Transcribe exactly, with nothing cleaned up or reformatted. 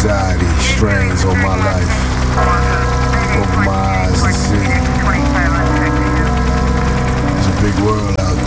anxiety strains on my life. Open my eyes and see. There's a big world out